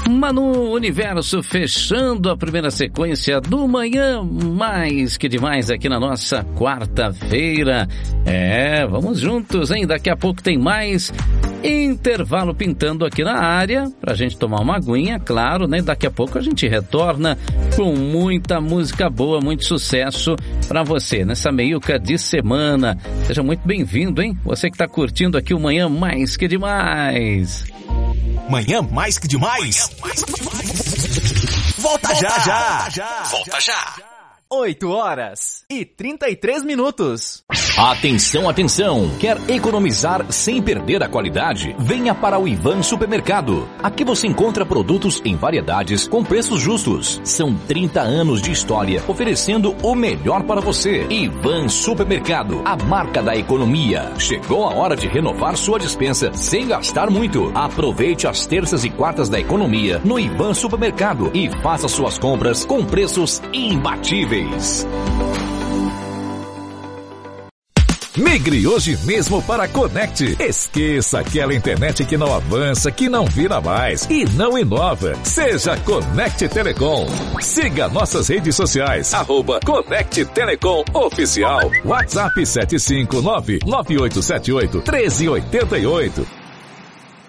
Manu Universo fechando a primeira sequência do Manhã Mais Que Demais aqui na nossa quarta-feira. Vamos juntos, hein? Daqui a pouco tem mais intervalo pintando aqui na área pra gente tomar uma aguinha, claro, né? Daqui a pouco a gente retorna com muita música boa, muito sucesso pra você nessa meiuca de semana. Seja muito bem-vindo, hein? Você que tá curtindo aqui o Manhã Mais Que Demais. Manhã Mais Que Demais. Volta já. 8h33. Atenção, atenção! Quer economizar sem perder a qualidade? Venha para o Ivan Supermercado. Aqui você encontra produtos em variedades com preços justos. São 30 anos de história oferecendo o melhor para você. Ivan Supermercado, a marca da economia. Chegou a hora de renovar sua despensa sem gastar muito. Aproveite as terças e quartas da economia no Ivan Supermercado e faça suas compras com preços imbatíveis. Migre hoje mesmo para a Conect. Esqueça aquela internet que não avança, que não vira mais e não inova. Seja Conect Telecom. Siga nossas redes sociais, @Conect Telecom Oficial. WhatsApp 759-9878-1388.